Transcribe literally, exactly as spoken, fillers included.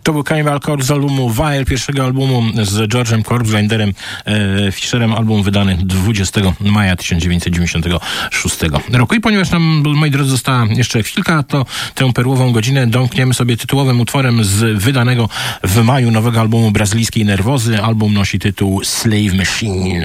To był Cannibal Corpse z albumu Vile, pierwszego albumu z George'em Corpsegrinderem e, Fisherem, album wydany dwudziestego maja tysiąc dziewięćset dziewięćdziesiątego szóstego roku. I ponieważ nam, moi drodzy, została jeszcze chwilka, to tę perłową godzinę domkniemy sobie tytułowym utworem z wydanego w maju nowego albumu brazylijskiej Nerwozy. Album nosi tytuł Slave Machine.